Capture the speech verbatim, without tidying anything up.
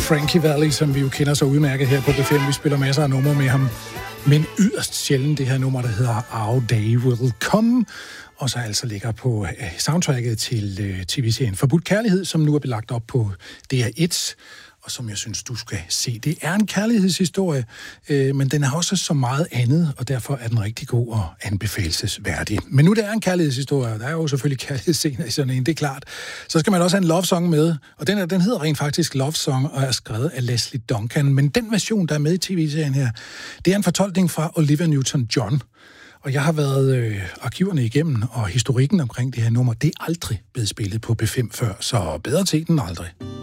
Frankie Valli, som vi jo kender så udmærket her på B fem. Vi spiller masser af numre med ham, men yderst sjældent det her nummer, der hedder Our Day Will Come, og så altså ligger på soundtracket til T V-serien Forbudt Kærlighed, som nu er belagt op på D R et, og som jeg synes, du skal se. Det er en kærlighedshistorie, øh, men den er også så meget andet, og derfor er den rigtig god og anbefalesværdig. Men nu det er en kærlighedshistorie, der er jo selvfølgelig kærlighedsscener i sådan en, det er klart. Så skal man også have en love song med, og den, er, den hedder rent faktisk Love Song, og er skrevet af Leslie Duncan. Men den version, der er med i T V-serien her, det er en fortolkning fra Olivia Newton-John. Og jeg har været øh, arkiverne igennem, og historikken omkring det her nummer, det er aldrig blevet spillet på B fem før, så bedre til den aldrig.